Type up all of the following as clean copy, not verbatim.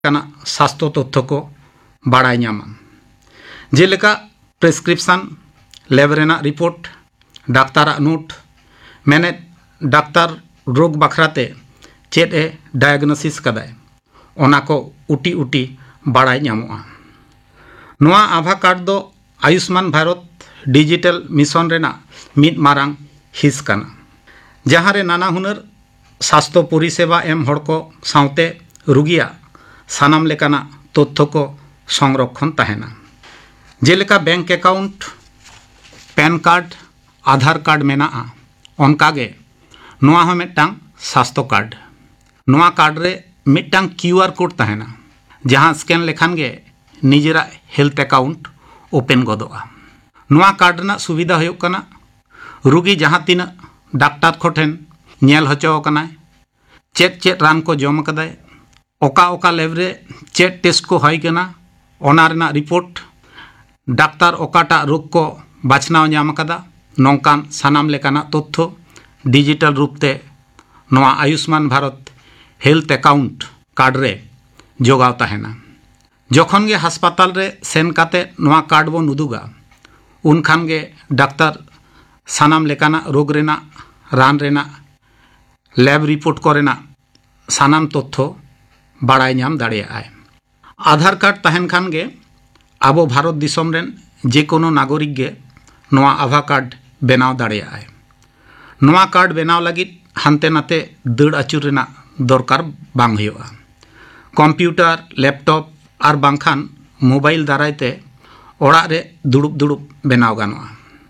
स्वास्थ्य तथ्य को बाड़ाय ᱧᱟᱢᱟ जेलेका prescription lab Raina report डाक्तार note मेने डाक्तार रोग बखराते चेद ए डायग्नोसिस कदाय ओना को उटी उटी बाड़ाय ᱧᱟᱢᱚᱜᱼᱟ। नोआ आभा कार्ड दो आयुष्मान भारत डिजिटल मिशन रेना मिद मारांग हिस काना जहां रे नाना हुनर स्वास्थ्य परिसेवा एम हड़ को सावते रुगिया सानाम लेकाना तथ्य को संरक्षण तहेना जेलेका बैंक अकाउंट पैन कार्ड आधार कार्ड मेनाआ ओनकागे नोआ हो मिदटांग स्वास्थ्य कार्ड नोआ कार्ड रे मिदटांग क्यूआर कोड तहेना जहां स्कैन लेखान गे निजेरा हेल्थ अकाउंट ओपन गदोआ। नोआ कार्ड रना सुविधा होयो कना रुगी जहां तीना डाक्टर कोठेन नेल हचो कनाय चेत चेत रान को जम कदाय ओका ओका लेव रे चेत टेस्ट को हई कना ओना रेना रिपोर्ट डाक्टर ओकाटा रोग को बाछनाव ᱧᱟᱢ कदा नौकान सानाम लेकाना तथ्य डिजिटल रूपते नोआ Ayushman Bharat health account card रे जोगाव तहेना जखन गे हास्पाताल रे सेन काते नोआ कार्ड बन उदुगा उनखान गे डाक्टर सानाम लेकाना रोग रेना रान रेना लैब रिपोर्ट कोरेना सानाम तथ्य बाड़ाय ᱧᱟᱢ दाड़ेयाय। आधार कार्ड तहन खान गे आबो भारत दिसम रेन जे कोनो नागरिक गे नोआ आभा कार्ड बेनाव दाड़ेयाय। नोआ कार्ड बेनाव लगित हानते नाते दड़ आचुर रेना दरकार बांग हुआ कंप्यूटर लैपटॉप और बांखान मोबाइल दारायते ओड़ा रे दुड़ुब दुड़ुब बेनाव गानोआ।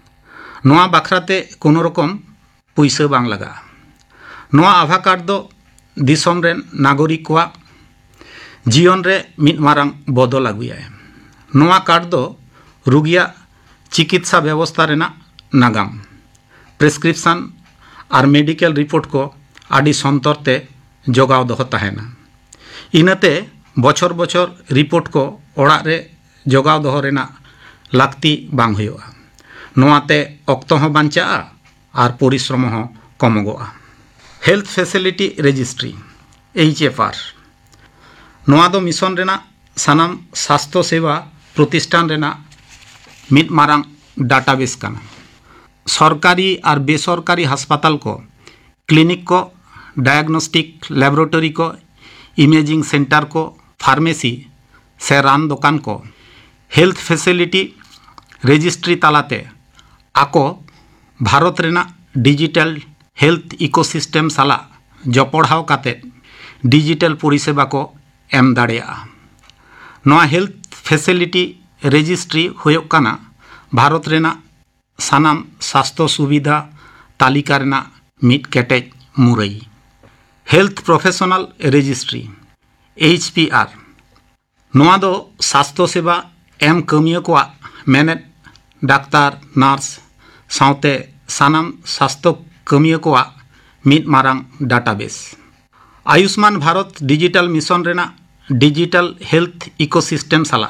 नोआ बाखराते कोनो रकम पुइसा बांग लगा। नोआ आभा कार्ड दो दिसम रेन नागरिक को जीवन रे मिद मारांग बदल अगुयाय। नोआ कार्ड दो रुगिया चिकित्सा व्यवस्था रेना नागाम प्रेसक्रिप्शन और मेडिकल रिपोर्ट को आदि संतरते जोगाव दो तहेना इनाते बछर बछर रिपोर्ट को ओड़ा रे जोगाव दो रेना लाक्ति बांग हुआ। नोआते अक्तो हो बांचा और परिश्रम हो कमगोआ। हेल्थ फैसिलिटी रजिस्ट्री HFR नोआ दो मिशन रेना सानाम स्वास्थ्य सेवा प्रतिष्ठान रेना मिद मारांग डाटाबेस काना सरकारी और बेसरकारी हास्पाताल को क्लिनिक को डायग्नोस्टिक लैबोरेटरी को इमेजिंग सेंटर को फार्मेसी से रान दुकान को हेल्थ फैसिलिटी रजिस्ट्री तालाते आको Bharat Raina digital health ecosystem साला जपड़ाव काते डिजिटल परिसेवा को एम दाड़ेया। नोआ हेल्थ फैसिलिटी रजिस्ट्री होयोग काना भारत रेना सानाम स्वास्थ्य सुविधा तालिका रेना मिद केटेज मुरई। हेल्थ प्रोफेशनल रजिस्ट्री HPR नोआ दो स्वास्थ्य सेवा एम कमिया को मेनेट डाक्तार नार्स सावते सानाम स्वास्थ्य कमिया को मिद Marang database. Ayushman Bharat digital mission Raina digital health ecosystem साला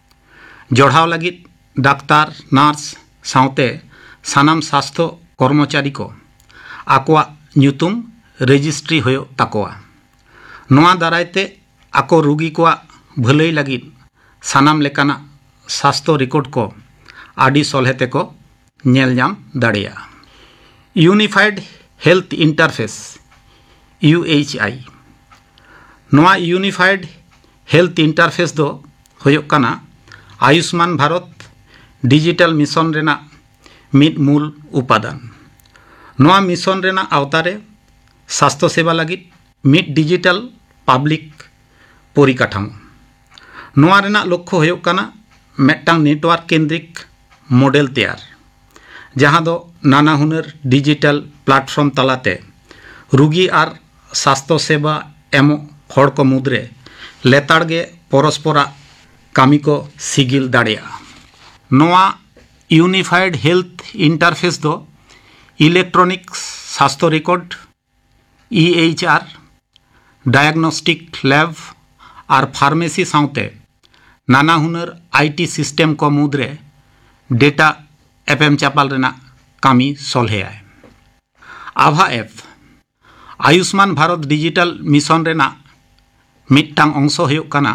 जोड़ाव लगित डाक्तार नार्स सावते सानाम स्वास्थ्य कर्मचारी को आकोआ ᱧᱩᱛᱩᱢ रजिस्ट्री होयो ताकोआ। नोआ दारायते आको रुगी को भलाई लगित सानाम लेकाना स्वास्थ्य रिकॉर्ड को आदि सलहेते को नेल ᱧᱟᱢ दाड़ेया। यूनिफाइड हेल्थ इंटरफेस UHI नोआ यूनिफाइड हेल्थ इंटरफेस दो होयो काना आयुष्मान भारत डिजिटल मिशन रेना मिद मूल उपादान। नोआ मिशन रेना आवतारे स्वास्थ्य सेवा लगित मिद डिजिटल पब्लिक परिकाठामो। नोआ रेना लक्ष्य होयो काना मेटांग नेटवर्क केंद्रिक मॉडल तैयार जहां दो नाना हुनर डिजिटल प्लेटफॉर्म तालाते रुगी और स्वास्थ्य सेवा एमो हड़ को मुद्रे लेताड़गे परस्परा कामी को सिगिल दाड़ेया। नोआ यूनिफाइड हेल्थ इंटरफेस दो इलेक्ट्रॉनिक स्वास्थ्य रिकॉर्ड EHR डायग्नोस्टिक लैब और फार्मेसी सावते नाना हुनर IT सिस्टम को मुद्रे डेटा एपएम चापाल रेना कामी सलहेयाय। आभा app Ayushman Bharat digital mission Raina ᱢᱤᱫᱴᱟᱝ ᱚᱝᱥᱚ ᱦᱩᱭᱩᱜ ᱠᱟᱱᱟ